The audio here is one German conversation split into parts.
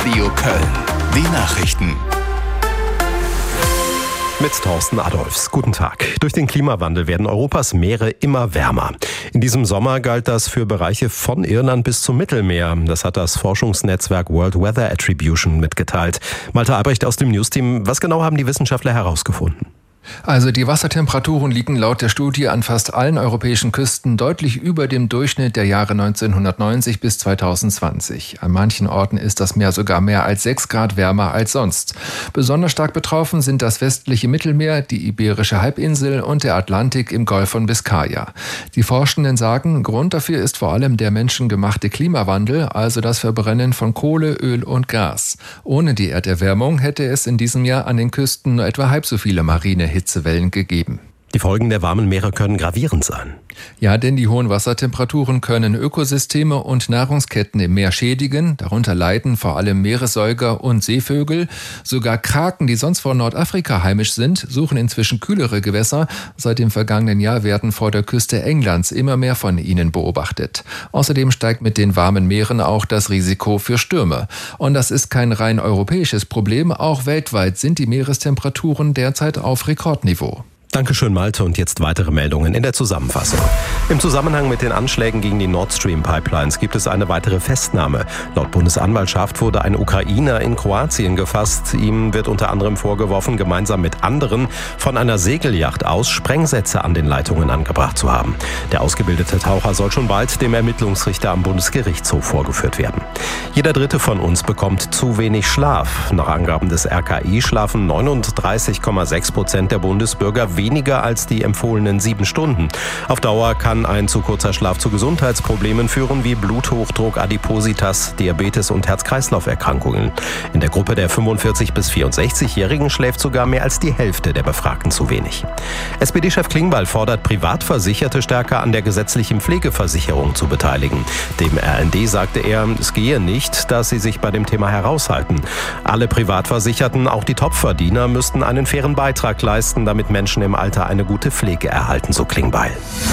Radio Köln. Die Nachrichten. Mit Thorsten Adolfs. Guten Tag. Durch den Klimawandel werden Europas Meere immer wärmer. In diesem Sommer galt das für Bereiche von Irland bis zum Mittelmeer. Das hat das Forschungsnetzwerk World Weather Attribution mitgeteilt. Malte Albrecht aus dem Newsteam. Was genau haben die Wissenschaftler herausgefunden? Also die Wassertemperaturen liegen laut der Studie an fast allen europäischen Küsten deutlich über dem Durchschnitt der Jahre 1990 bis 2020. An manchen Orten ist das Meer sogar mehr als 6 Grad wärmer als sonst. Besonders stark betroffen sind das westliche Mittelmeer, die Iberische Halbinsel und der Atlantik im Golf von Biskaya. Die Forschenden sagen, Grund dafür ist vor allem der menschengemachte Klimawandel, also das Verbrennen von Kohle, Öl und Gas. Ohne die Erderwärmung hätte es in diesem Jahr an den Küsten nur etwa halb so viele marine Hitzewellen gegeben. Die Folgen der warmen Meere können gravierend sein. Ja, denn die hohen Wassertemperaturen können Ökosysteme und Nahrungsketten im Meer schädigen. Darunter leiden vor allem Meeressäuger und Seevögel. Sogar Kraken, die sonst vor Nordafrika heimisch sind, suchen inzwischen kühlere Gewässer. Seit dem vergangenen Jahr werden vor der Küste Englands immer mehr von ihnen beobachtet. Außerdem steigt mit den warmen Meeren auch das Risiko für Stürme. Und das ist kein rein europäisches Problem. Auch weltweit sind die Meerestemperaturen derzeit auf Rekordniveau. Dankeschön, Malte. Und jetzt weitere Meldungen in der Zusammenfassung. Im Zusammenhang mit den Anschlägen gegen die Nord Stream Pipelines gibt es eine weitere Festnahme. Laut Bundesanwaltschaft wurde ein Ukrainer in Kroatien gefasst. Ihm wird unter anderem vorgeworfen, gemeinsam mit anderen von einer Segelyacht aus Sprengsätze an den Leitungen angebracht zu haben. Der ausgebildete Taucher soll schon bald dem Ermittlungsrichter am Bundesgerichtshof vorgeführt werden. Jeder Dritte von uns bekommt zu wenig Schlaf. Nach Angaben des RKI schlafen 39,6% der Bundesbürger weniger als die empfohlenen 7 Stunden. Auf Dauer kann ein zu kurzer Schlaf zu Gesundheitsproblemen führen wie Bluthochdruck, Adipositas, Diabetes und Herz-Kreislauf-Erkrankungen. In der Gruppe der 45- bis 64-Jährigen schläft sogar mehr als die Hälfte der Befragten zu wenig. SPD-Chef Klingbeil fordert Privatversicherte stärker an der gesetzlichen Pflegeversicherung zu beteiligen. Dem RND sagte er, es gehe nicht, dass sie sich bei dem Thema heraushalten. Alle Privatversicherten, auch die Topverdiener, müssten einen fairen Beitrag leisten, damit Menschen im Alter eine gute Pflege erhalten, so Klingbeil.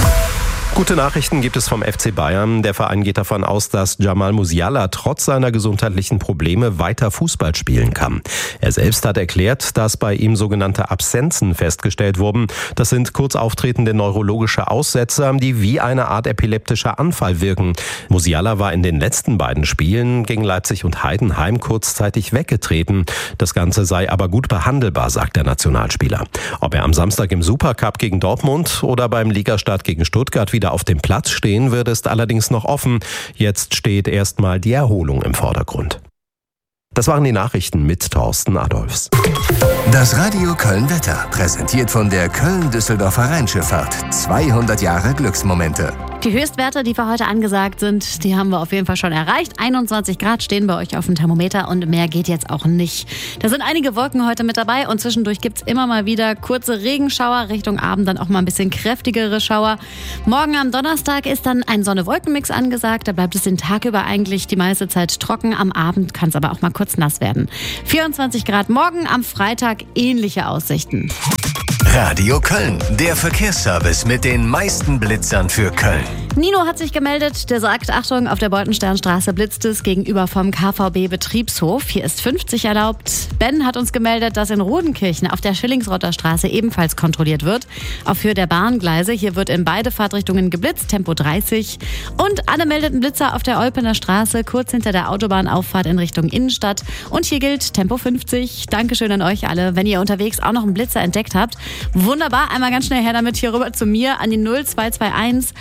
Gute Nachrichten gibt es vom FC Bayern. Der Verein geht davon aus, dass Jamal Musiala trotz seiner gesundheitlichen Probleme weiter Fußball spielen kann. Er selbst hat erklärt, dass bei ihm sogenannte Absenzen festgestellt wurden. Das sind kurz auftretende neurologische Aussetzer, die wie eine Art epileptischer Anfall wirken. Musiala war in den letzten beiden Spielen gegen Leipzig und Heidenheim kurzzeitig weggetreten. Das Ganze sei aber gut behandelbar, sagt der Nationalspieler. Ob er am Samstag im Supercup gegen Dortmund oder beim Ligastart gegen Stuttgart wieder auf dem Platz stehen wird, ist allerdings noch offen. Jetzt steht erstmal die Erholung im Vordergrund. Das waren die Nachrichten mit Thorsten Adolfs. Das Radio Köln Wetter, präsentiert von der Köln-Düsseldorfer Rheinschifffahrt. 200 Jahre Glücksmomente. Die Höchstwerte, die für heute angesagt sind, die haben wir auf jeden Fall schon erreicht. 21 Grad stehen bei euch auf dem Thermometer und mehr geht jetzt auch nicht. Da sind einige Wolken heute mit dabei und zwischendurch gibt's immer mal wieder kurze Regenschauer, Richtung Abend dann auch mal ein bisschen kräftigere Schauer. Morgen am Donnerstag ist dann ein Sonne-Wolken-Mix angesagt. Da bleibt es den Tag über eigentlich die meiste Zeit trocken. Am Abend kann es aber auch mal kurz nass werden. 24 Grad morgen, am Freitag ähnliche Aussichten. Radio Köln, der Verkehrsservice mit den meisten Blitzern für Köln. Nino hat sich gemeldet, der sagt, Achtung, auf der Beutensternstraße blitzt es gegenüber vom KVB-Betriebshof. Hier ist 50 erlaubt. Ben hat uns gemeldet, dass in Rodenkirchen auf der Schillingsrotter Straße ebenfalls kontrolliert wird. Auf Höhe der Bahngleise, hier wird in beide Fahrtrichtungen geblitzt, Tempo 30. Und Anne meldet einen Blitzer auf der Eupener Straße, kurz hinter der Autobahnauffahrt in Richtung Innenstadt. Und hier gilt Tempo 50. Dankeschön an euch alle. Wenn ihr unterwegs auch noch einen Blitzer entdeckt habt, wunderbar, einmal ganz schnell her damit hier rüber zu mir an die 0221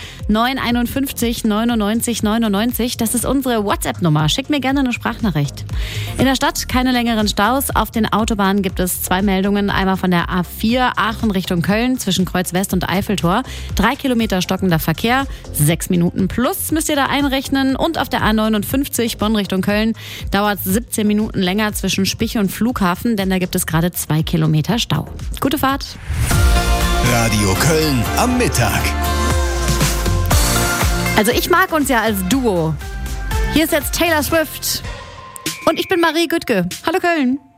951 99 99. Das ist unsere WhatsApp-Nummer. Schickt mir gerne eine Sprachnachricht. In der Stadt keine längeren Staus. Auf den Autobahnen gibt es 2 Meldungen. Einmal von der A4 Aachen Richtung Köln zwischen Kreuz West und Eiffeltor. 3 Kilometer stockender Verkehr. 6 Minuten plus müsst ihr da einrechnen. Und auf der A59 Bonn Richtung Köln dauert es 17 Minuten länger zwischen Spich und Flughafen, denn da gibt es gerade 2 Kilometer Stau. Gute Fahrt. Radio Köln am Mittag. Also ich mag uns ja als Duo. Hier ist jetzt Taylor Swift. Und ich bin Marie Güttke. Hallo Köln.